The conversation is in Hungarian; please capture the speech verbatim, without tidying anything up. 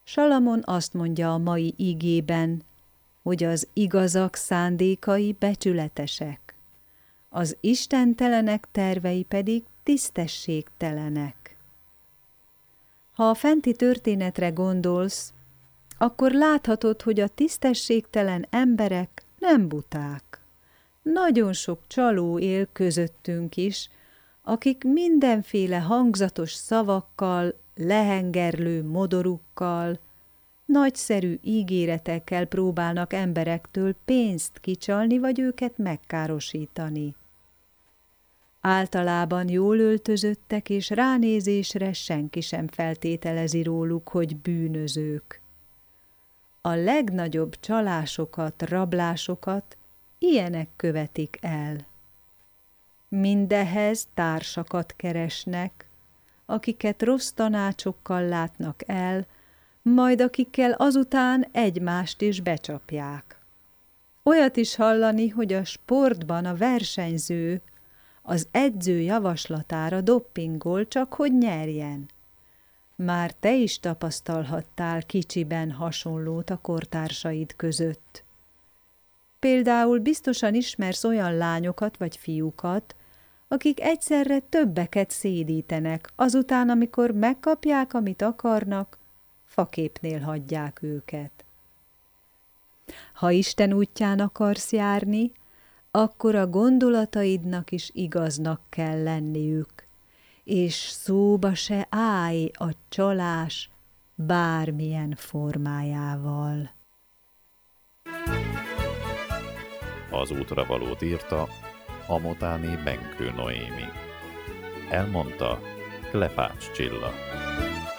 Salamon azt mondja a mai igében, hogy az igazak szándékai becsületesek, az istentelenek tervei pedig tisztességtelenek. Ha a fenti történetre gondolsz, akkor láthatod, hogy a tisztességtelen emberek nem buták. Nagyon sok csaló él közöttünk is, akik mindenféle hangzatos szavakkal, lehengerlő modorukkal, nagyszerű ígéretekkel próbálnak emberektől pénzt kicsalni, vagy őket megkárosítani. Általában jól öltözöttek, és ránézésre senki sem feltételezi róluk, hogy bűnözők. A legnagyobb csalásokat, rablásokat ilyenek követik el. Mindehhez társakat keresnek, akiket rossz tanácsokkal látnak el, majd akikkel azután egymást is becsapják. Olyat is hallani, hogy a sportban a versenyző az edző javaslatára doppingol, csak hogy nyerjen. Már te is tapasztalhattál kicsiben hasonlót a kortársaid között. Például biztosan ismersz olyan lányokat vagy fiúkat, akik egyszerre többeket szédítenek, azután, amikor megkapják, amit akarnak, faképnél hagyják őket. Ha Isten útján akarsz járni, akkor a gondolataidnak is igaznak kell lenniük, és szóba se állj a csalás bármilyen formájával. Az útra valót írta Amotáné Benkő Noémi. Elmondta Klepács Csilla.